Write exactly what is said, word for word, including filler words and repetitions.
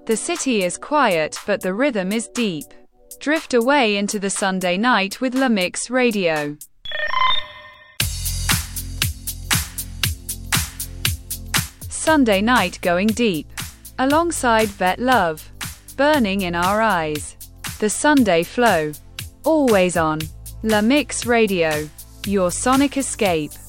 The city is quiet, but the rhythm is deep. Drift away into the Sunday night with La Mix Radio. Sunday night going deep. Alongside Vet Love. Burning in Our Eyes. The Sunday Flow. Always on. La Mix Radio. Your sonic escape.